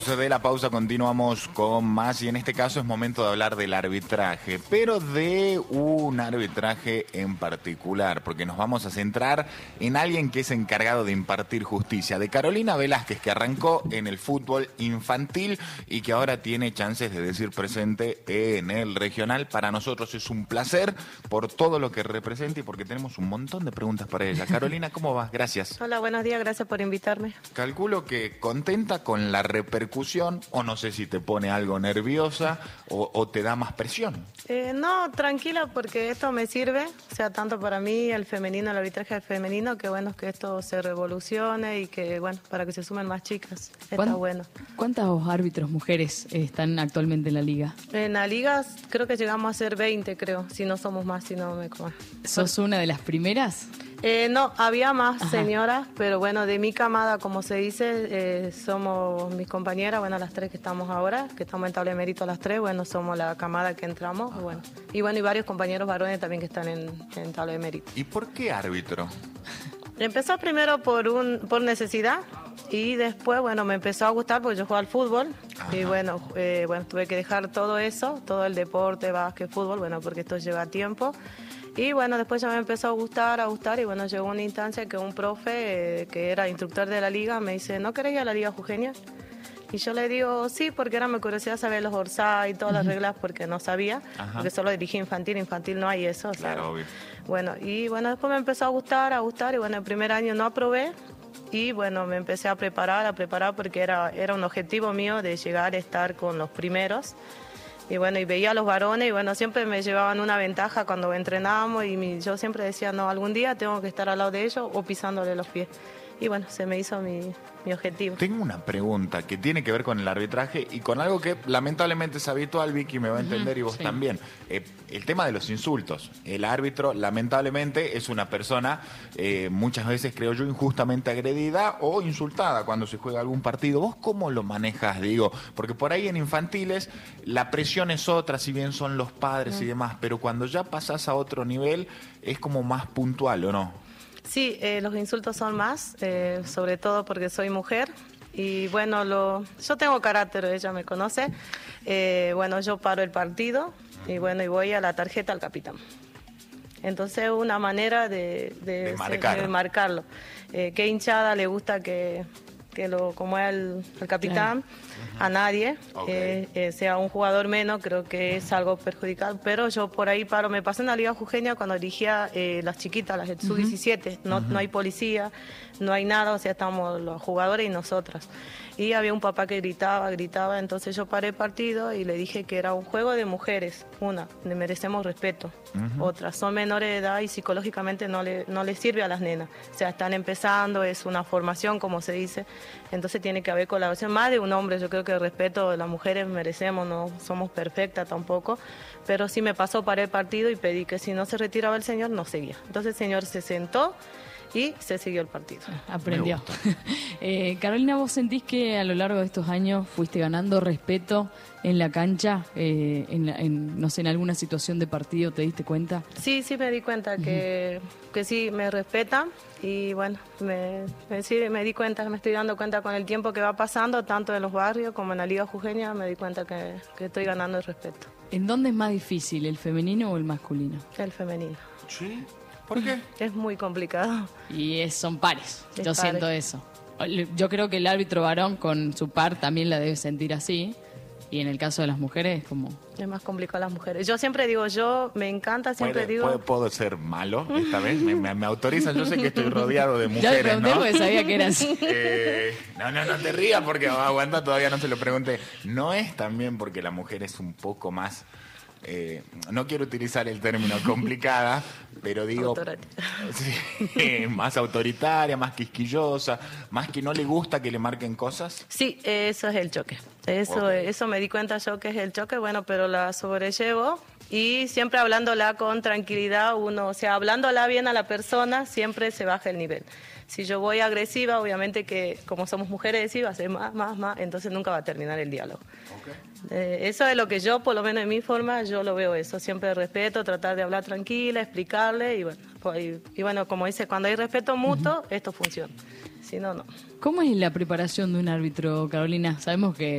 De la pausa continuamos con más y en este caso es momento de hablar del arbitraje, pero de un arbitraje en particular, porque nos vamos a centrar en alguien que es encargado de impartir justicia, de Carolina Velázquez, que arrancó en el fútbol infantil y que ahora tiene chances de decir presente en el regional. Para nosotros es un placer por todo lo que representa y porque tenemos un montón de preguntas para ella. Carolina, ¿cómo vas? Gracias. Hola, buenos días, gracias por invitarme. Calculo que contenta con la repercusión, o no sé si te pone algo nerviosa o te da más presión. No, tranquila, porque esto me sirve, o sea, tanto para mí, el femenino, el arbitraje femenino, que bueno que esto se revolucione y que, bueno, para que se sumen más chicas, está bueno. ¿Cuántos árbitros mujeres están actualmente en la liga? En la liga creo que llegamos a ser 20, creo, si no somos más, si no me... ¿Sos una de las primeras? No, había más Ajá. Señoras, pero bueno, de mi camada, como se dice, somos mis compañeras, bueno, las tres que estamos ahora, que estamos en tabla de mérito las tres, bueno, somos la camada que entramos, y varios compañeros varones también que están en tabla de mérito. ¿Y por qué árbitro? Empezó primero por necesidad y después, bueno, me empezó a gustar porque yo jugaba al fútbol. Ajá. Y bueno, tuve que dejar todo eso, todo el deporte, básquet, fútbol, bueno, porque esto lleva tiempo. Y bueno, después ya me empezó a gustar y bueno, llegó una instancia que un profe que era instructor de la liga me dice, ¿no querés ir a la liga jujeña? Y yo le digo, sí, porque era mi curiosidad saber los orsay y todas las reglas porque no sabía, porque solo dirigí infantil no hay eso. Claro, obvio. Bueno, y bueno, después me empezó a gustar y bueno, el primer año no aprobé y bueno, me empecé a preparar porque era un objetivo mío de llegar a estar con los primeros. Y bueno, y veía a los varones y bueno, siempre me llevaban una ventaja cuando entrenábamos y yo siempre decía, no, algún día tengo que estar al lado de ellos o pisándole los pies. Y bueno, se me hizo mi objetivo. Tengo una pregunta que tiene que ver con el arbitraje y con algo que lamentablemente es habitual, Vicky me va a entender y vos también. El tema de los insultos. El árbitro lamentablemente es una persona muchas veces, creo yo, injustamente agredida o insultada cuando se juega algún partido. ¿Vos cómo lo manejas? Digo, porque por ahí en infantiles la presión es otra, si bien son los padres y demás, pero cuando ya pasás a otro nivel es como más puntual, ¿o no? Sí, los insultos son más, sobre todo porque soy mujer y bueno, yo tengo carácter, ella me conoce, bueno, yo paro el partido y bueno, y voy a la tarjeta al capitán. Entonces una manera de marcarlo. ¿Qué hinchada le gusta como es el capitán? A nadie, sea un jugador menos, creo que es algo perjudicial, pero yo por ahí me pasé en la Liga Jujeña cuando dirigía las chiquitas, las sub-17, no hay policía, no hay nada, o sea, estamos los jugadores y nosotras. Y había un papá que gritaba, entonces yo paré el partido y le dije que era un juego de mujeres, le merecemos respeto, otra, son menores de edad y psicológicamente no les sirve a las nenas, o sea, están empezando, es una formación, como se dice, entonces tiene que haber colaboración, más de un hombre, yo creo que el respeto de las mujeres merecemos, no somos perfectas tampoco, pero sí me pasó, paré el partido y pedí que si no se retiraba el señor, no seguía. Entonces el señor se sentó y se siguió el partido. Aprendió. Carolina, ¿vos sentís que a lo largo de estos años fuiste ganando respeto en la cancha? No sé, en alguna situación de partido, ¿te diste cuenta? Sí, me di cuenta que sí, me respetan y bueno, me di cuenta, me estoy dando cuenta con el tiempo que va pasando, tanto en los barrios como en la Liga Jujeña, me di cuenta que estoy ganando el respeto. ¿En dónde es más difícil, el femenino o el masculino? El femenino. Sí. ¿Por qué? Es muy complicado. Y son pares, yo siento eso. Yo creo que el árbitro varón con su par también la debe sentir así. Y en el caso de las mujeres, como... Es más complicado las mujeres. Yo siempre digo, me encanta, ¿Puedo ser malo esta vez? ¿Me autorizan? Yo sé que estoy rodeado de mujeres, ya le pregunté, ¿no? Porque sabía que era así. No te rías porque aguanta, todavía no se lo pregunté. No es también porque la mujer es un poco más... no quiero utilizar el término complicada, pero digo sí, más autoritaria, más quisquillosa, más que no le gusta que le marquen cosas. Sí, eso es el choque. Eso me di cuenta yo que es el choque, bueno, pero la sobrellevo y siempre hablándola con tranquilidad, o sea, hablándola bien a la persona, siempre se baja el nivel. Si yo voy agresiva, obviamente que como somos mujeres, sí, va a ser más, entonces nunca va a terminar el diálogo. Eso es lo que yo, por lo menos en mi forma, yo lo veo eso. Siempre respeto, tratar de hablar tranquila, explicarle y bueno, como dice, cuando hay respeto mutuo, esto funciona. Si no, no. ¿Cómo es la preparación de un árbitro, Carolina? Sabemos que